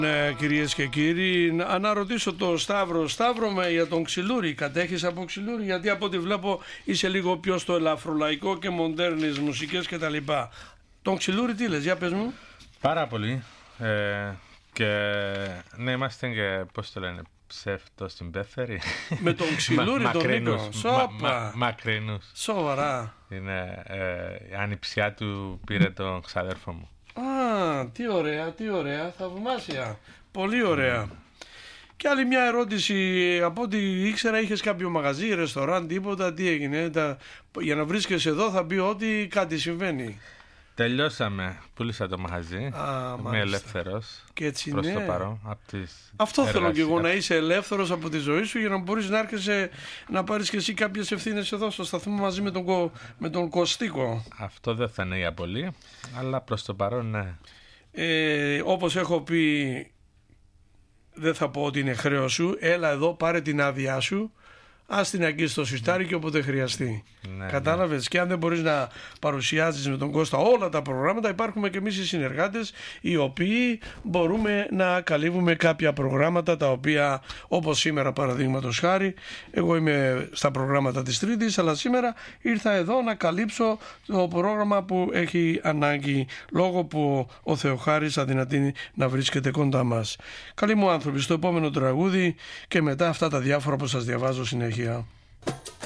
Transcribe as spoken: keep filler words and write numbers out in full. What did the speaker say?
Ναι, κυρίες και κύριοι, να, να ρωτήσω το Σταύρο. Σταύρο, με για τον Ξυλούρη, κατέχεις από Ξυλούρη? Γιατί από ό,τι βλέπω είσαι λίγο πιο στο ελαφρολαϊκό και μοντέρνες μουσικές και τα λοιπά. Τον Ξυλούρη τι λες, για πες μου. Πάρα πολύ. Ε, και ναι, είμαστε και, πώς το λένε, ψευτοσυμπέφεροι. Με τον Ξυλούρη τον Νίκο. Σόπα. Μα, μακρινούς. Σοβαρά. Είναι, ε, η ανιψιά του πήρε τον ξαδέρφο μου. Α, τι ωραία, τι ωραία, θαυμάσια. Πολύ ωραία. Mm. Και άλλη μια ερώτηση, από ό,τι ήξερα είχες κάποιο μαγαζί, ρεστοράν, τίποτα, τι έγινε? Τα... Για να βρίσκεσαι εδώ θα πει ότι κάτι συμβαίνει. Τελειώσαμε, πούλησα το μαγαζί, είμαι ελεύθερος και έτσι προς ναι. το παρόν από τις Αυτό εργασίες. Θέλω και εγώ, να είσαι ελεύθερος από τη ζωή σου για να μπορείς να έρχεσαι να πάρεις και εσύ κάποιες ευθύνες εδώ στο σταθμό μαζί με τον, Κο... με τον Κωστίκο. Αυτό δεν θα είναι για πολύ, αλλά προς το παρόν ναι. Ε, όπως έχω πει, δεν θα πω ότι είναι χρέος σου, έλα εδώ, πάρε την άδειά σου, ας την αγγίσεις στο σιστάρι και όποτε χρειαστεί. Ναι, κατάλαβες? Ναι. Και αν δεν μπορείς να παρουσιάζεις με τον Κώστα όλα τα προγράμματα, υπάρχουμε και εμείς οι συνεργάτες οι οποίοι μπορούμε να καλύβουμε κάποια προγράμματα, τα οποία, όπως σήμερα παραδείγματος χάρη, εγώ είμαι στα προγράμματα της Τρίτης, αλλά σήμερα ήρθα εδώ να καλύψω το πρόγραμμα που έχει ανάγκη, λόγω που ο Θεοχάρης αδυνατεί να βρίσκεται κοντά μας. Καλοί μου άνθρωποι, στο επόμενο τραγούδι και μετά αυτά τα διάφορα που σας διαβάζω συνέχεια.